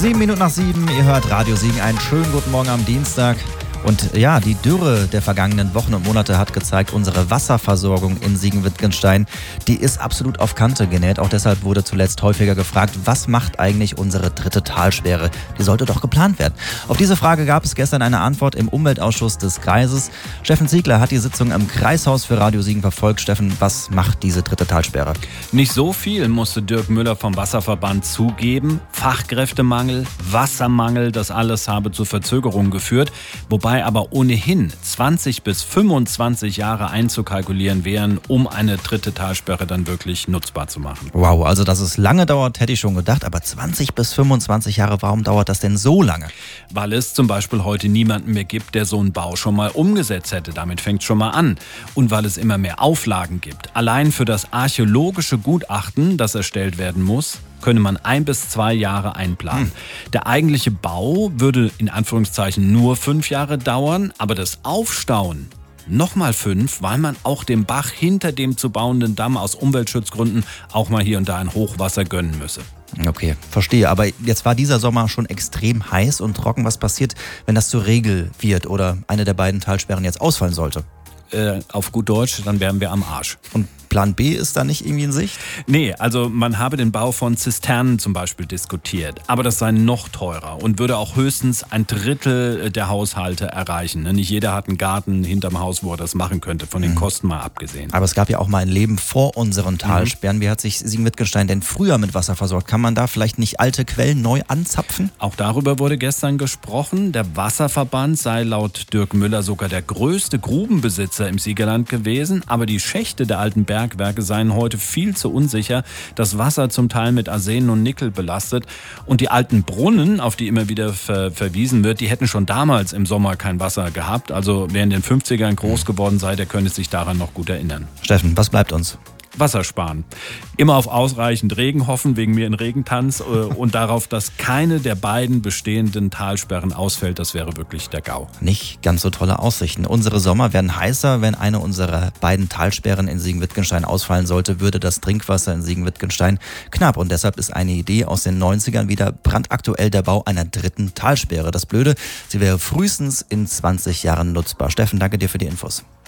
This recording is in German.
7:07, ihr hört Radio Siegen. Einen schönen guten Morgen am Dienstag. Und ja, die Dürre der vergangenen Wochen und Monate hat gezeigt, unsere Wasserversorgung in Siegen-Wittgenstein, die ist absolut auf Kante genäht. Auch deshalb wurde zuletzt häufiger gefragt, was macht eigentlich unsere dritte Talsperre? Die sollte doch geplant werden. Auf diese Frage gab es gestern eine Antwort im Umweltausschuss des Kreises. Steffen Ziegler hat die Sitzung im Kreishaus für Radio Siegen verfolgt. Steffen, was macht diese dritte Talsperre? Nicht so viel musste Dirk Müller vom Wasserverband zugeben. Fachkräftemangel, Wassermangel, das alles habe zu Verzögerungen geführt. Wobei aber ohnehin 20 bis 25 Jahre einzukalkulieren wären, um eine dritte Talsperre dann wirklich nutzbar zu machen. Wow, also dass es lange dauert, hätte ich schon gedacht. Aber 20 bis 25 Jahre, warum dauert das denn so lange? Weil es zum Beispiel heute niemanden mehr gibt, der so einen Bau schon mal umgesetzt hätte. Damit fängt es schon mal an. Und weil es immer mehr Auflagen gibt. Allein für das archäologische Gutachten, das erstellt werden muss, könne man 1 bis 2 Jahre einplanen. Der eigentliche Bau würde in Anführungszeichen nur 5 Jahre dauern, aber das Aufstauen nochmal 5, weil man auch dem Bach hinter dem zu bauenden Damm aus Umweltschutzgründen auch mal hier und da ein Hochwasser gönnen müsse. Okay, verstehe. Aber jetzt war dieser Sommer schon extrem heiß und trocken. Was passiert, wenn das zur Regel wird oder eine der beiden Talsperren jetzt ausfallen sollte? Auf gut Deutsch, dann wären wir am Arsch. Und Plan B ist da nicht irgendwie in Sicht? Nee, also man habe den Bau von Zisternen zum Beispiel diskutiert. Aber das sei noch teurer und würde auch höchstens 1/3 der Haushalte erreichen. Nicht jeder hat einen Garten hinterm Haus, wo er das machen könnte, von den Kosten mal abgesehen. Aber es gab ja auch mal ein Leben vor unseren Talsperren. Wie hat sich Siegen-Wittgenstein denn früher mit Wasser versorgt? Kann man da vielleicht nicht alte Quellen neu anzapfen? Auch darüber wurde gestern gesprochen. Der Wasserverband sei laut Dirk Müller sogar der größte Grubenbesitzer im Siegerland gewesen. Aber die Schächte der alten Bergwerke seien heute viel zu unsicher. Das Wasser zum Teil mit Arsen und Nickel belastet. Und die alten Brunnen, auf die immer wieder verwiesen wird, die hätten schon damals im Sommer kein Wasser gehabt. Also wer in den 50ern groß geworden sei, der könnte sich daran noch gut erinnern. Steffen, was bleibt uns? Wasser sparen. Immer auf ausreichend Regen hoffen, wegen mir in Regentanz, und darauf, dass keine der beiden bestehenden Talsperren ausfällt. Das wäre wirklich der GAU. Nicht ganz so tolle Aussichten. Unsere Sommer werden heißer. Wenn eine unserer beiden Talsperren in Siegen-Wittgenstein ausfallen sollte, würde das Trinkwasser in Siegen-Wittgenstein knapp. Und deshalb ist eine Idee aus den 90ern wieder brandaktuell der Bau einer dritten Talsperre. Das Blöde, sie wäre frühestens in 20 Jahren nutzbar. Steffen, danke dir für die Infos.